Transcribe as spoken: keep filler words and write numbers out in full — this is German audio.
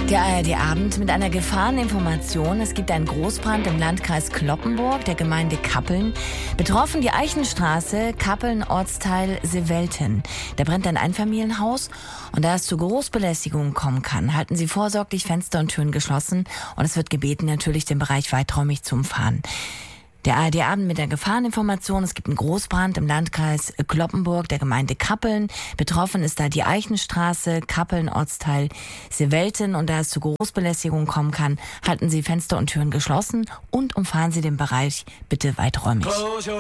Der A R D-Abend mit einer Gefahreninformation. Es gibt einen Großbrand im Landkreis Cloppenburg, der Gemeinde Kappeln. Betroffen die Eichenstraße, Kappeln, Ortsteil Sewelten. Da brennt ein Einfamilienhaus und da es zu Großbelästigungen kommen kann, halten Sie vorsorglich Fenster und Türen geschlossen und es wird gebeten, natürlich den Bereich weiträumig zu umfahren. Der A R D-Abend mit der Gefahreninformation. Es gibt einen Großbrand im Landkreis Cloppenburg, der Gemeinde Kappeln. Betroffen ist da die Eichenstraße, Kappeln, Ortsteil Sewelten. Und da es zu Großbelästigungen kommen kann, halten Sie Fenster und Türen geschlossen und umfahren Sie den Bereich bitte weiträumig.